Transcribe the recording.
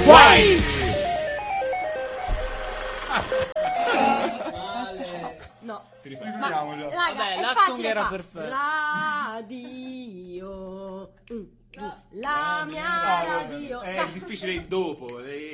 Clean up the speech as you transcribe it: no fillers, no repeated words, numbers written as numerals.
Guai! No. Ripetiamoci. Raga, Vabbè, è l'acting facile era fa. perfetto. Radio. La mia radio. È difficile il dopo.